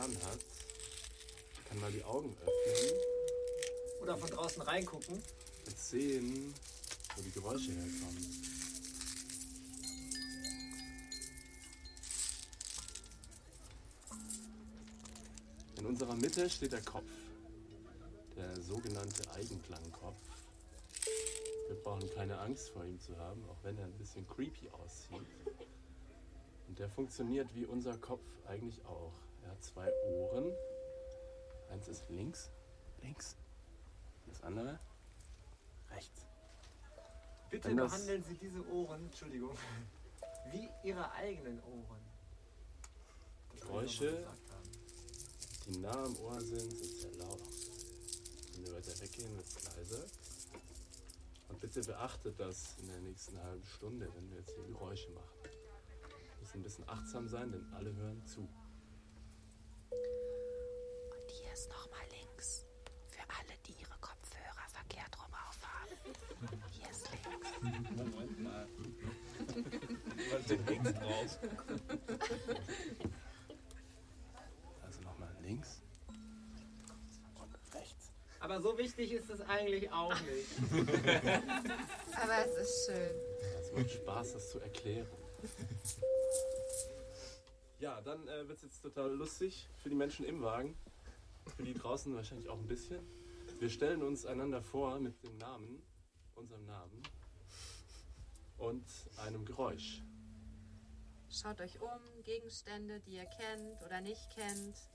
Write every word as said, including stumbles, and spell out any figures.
Ohren hat, kann mal die Augen öffnen. Oder von draußen reingucken. Und sehen, wo die Geräusche herkommen. In unserer Mitte steht der Kopf, der sogenannte Eigenklangkopf. Wir brauchen keine Angst vor ihm zu haben, auch wenn er ein bisschen creepy aussieht. Und der funktioniert wie unser Kopf eigentlich auch. Er hat zwei Ohren. Eins ist links, links. Das andere rechts. Bitte behandeln Sie diese Ohren, Entschuldigung, wie Ihre eigenen Ohren. Das Geräusche, die nah am Ohr sind, sind sehr laut. Wenn wir weiter weggehen, wird es leiser. Und bitte beachtet das in der nächsten halben Stunde, wenn wir jetzt hier Geräusche machen. Wir müssen ein bisschen achtsam sein, denn alle hören zu. Und hier ist nochmal links. Für alle, die ihre Kopfhörer verkehrt rum aufhaben. Hier ist links. Moment mal. Was ist denn links drauf? Also nochmal links und rechts. Aber so wichtig ist es eigentlich auch nicht. Aber es ist schön. Es macht Spaß, das zu erklären. Ja, dann äh, wird es jetzt total lustig für die Menschen im Wagen. Für die draußen wahrscheinlich auch ein bisschen. Wir stellen uns einander vor mit dem Namen, unserem Namen und einem Geräusch. Schaut euch um, Gegenstände, die ihr kennt oder nicht kennt.